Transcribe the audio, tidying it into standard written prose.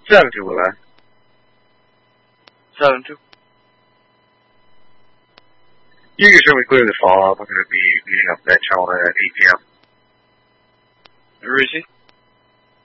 7-2, will I? 7-2. You can show me clearly the fall off. I'm going to be meeting up that channel at 8 p.m. Where is he?